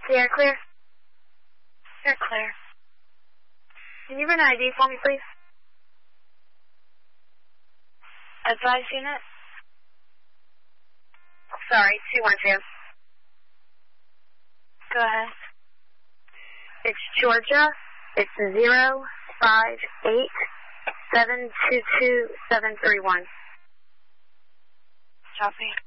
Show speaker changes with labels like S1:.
S1: Yeah, clear.
S2: You're clear.
S1: Can you run an ID for me, please?
S2: Advise unit?
S1: Sorry, 212.
S2: Go ahead.
S1: It's Georgia. It's 058722731.
S2: Copy.